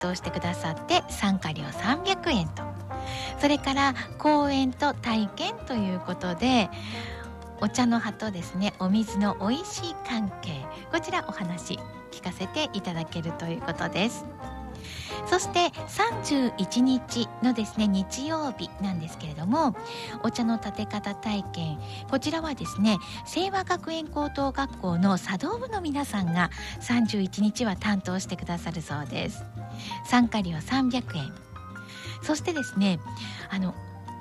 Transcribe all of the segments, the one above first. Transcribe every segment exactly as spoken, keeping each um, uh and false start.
当してくださって参加料さんびゃくえんと、それから講演と体験ということでお茶の葉とですねお水の美味しい関係、こちらお話聞かせていただけるということです。そしてさんじゅういちにちのですね日曜日なんですけれども、お茶の立て方体験、こちらはですね清和学園高等学校の茶道部の皆さんがさんじゅういちにちは担当してくださるそうです。参加料さんびゃくえん。そしてですねあの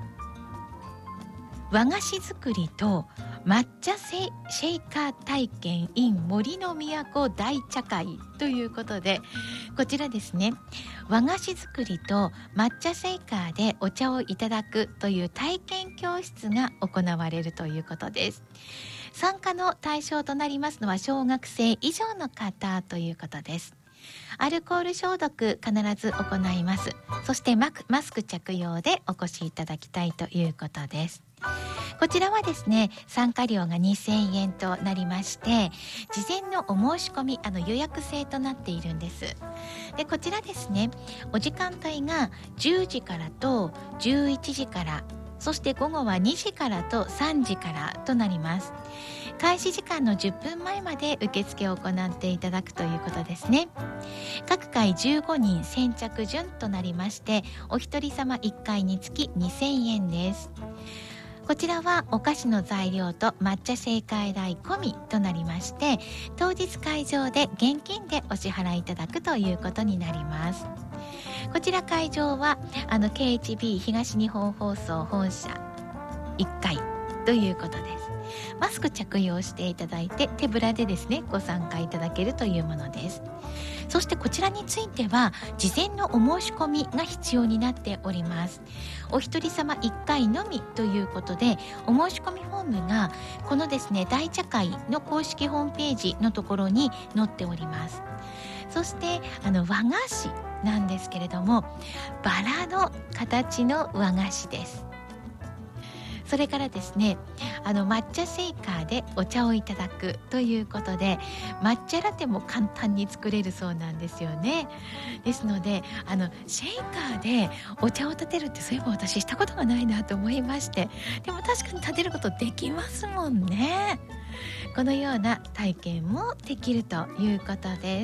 和菓子作りと抹茶シェイカー体験 in 森の都大茶会ということで、こちらですね和菓子作りと抹茶シェイカーでお茶をいただくという体験教室が行われるということです。参加の対象となりますのは小学生以上の方ということです。アルコール消毒必ず行います。そしてマスク着用でお越しいただきたいということです。こちらはですね参加料がにせんえんとなりまして、事前のお申し込みあの予約制となっているんです。でこちらですねお時間帯がじゅうじからとじゅういちじから、そして午後はにじからとさんじからとなります。開始時間のじゅっぷんまえまで受付を行っていただくということですね。各回じゅうごにん先着順となりまして、お一人様いっかいにつきにせんえんです。こちらはお菓子の材料と抹茶シェイカー代込みとなりまして、当日会場で現金でお支払いいただくということになります。こちら会場はあの ケーエイチビー 東日本放送本社いっかいということです。マスク着用していただいて手ぶらでですねご参加いただけるというものです。そしてこちらについては事前のお申し込みが必要になっております。お一人様いっかいのみということで、お申し込みフォームがこのですね大茶会の公式ホームページのところに載っております。そしてあの和菓子なんですけれども、バラの形の和菓子です。それからですねあの抹茶シェイカーでお茶をいただくということで、抹茶ラテも簡単に作れるそうなんですよね。ですのであのシェイカーでお茶を立てるって、そういえば私したことがないなと思いまして、でも確かに立てることできますもんね。このような体験もできるということです。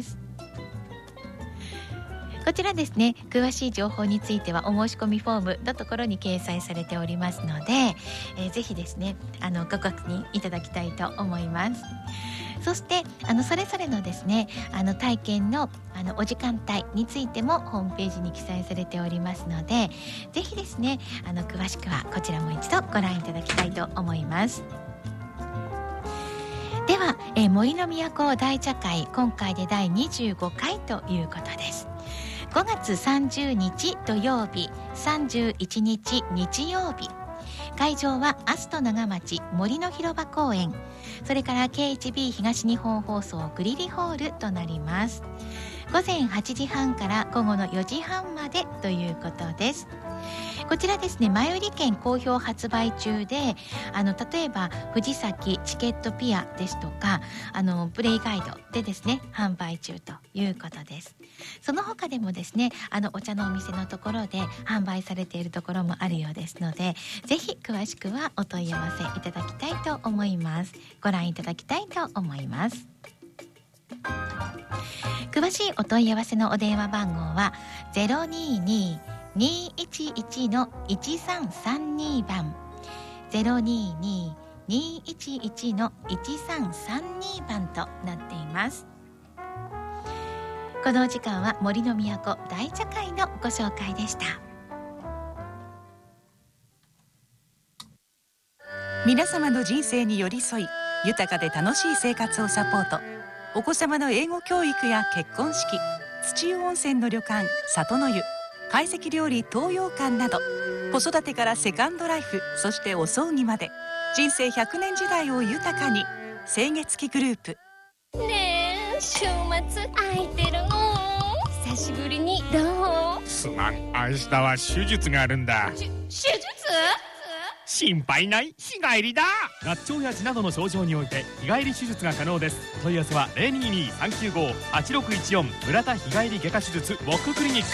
こちらですね詳しい情報についてはお申し込みフォームのところに掲載されておりますので、えー、ぜひですねあのご確認いただきたいと思います。そしてあのそれぞれのですねあの体験のあのお時間帯についてもホームページに記載されておりますので、ぜひですねあの詳しくはこちらも一度ご覧いただきたいと思います。では、えー、森の都大茶会、今回でだいにじゅうごかいということです。ごがつさんじゅうにち土曜日、さんじゅういちにち日曜日、会場はアスト長町森の広場公園、それから ケーエイチビー 東日本放送グリリホールとなります。ごぜんはちじはんから午後のよじはんまでということです。こちらですね前売り券好評発売中で、あの例えば藤崎チケットピアですとかあのプレイガイドでですね販売中ということです。その他でもですねあのお茶のお店のところで販売されているところもあるようですので、ぜひ詳しくはお問い合わせいただきたいと思います。ご覧いただきたいと思います。詳しいお問い合わせのお電話番号は ゼロにーにー にーいちいち のいちさんさんに 番 ゼロにーにー にーいちいち のいちさんさんに 番となっています。このお時間は森の都大茶会のご紹介でした。 皆様の人生に寄り添い豊かで楽しい生活をサポート。お子様の英語教育や結婚式、土湯温泉の旅館里の湯、懐石料理東洋館など、子育てからセカンドライフ、そしてお葬儀まで人生ひゃくねん時代を豊かに。清月期グループ。 ねえ週末空いてるの？久しぶりにどう？ すまん、明日は手術があるんだ。 手術？ 心配ない日帰りだ。合腸や痔などの症状において日帰り手術が可能です。お問い合わせは ゼロにーにーさんきゅうごはちろくいちよん 村田日帰り外科手術ウォッククリニック。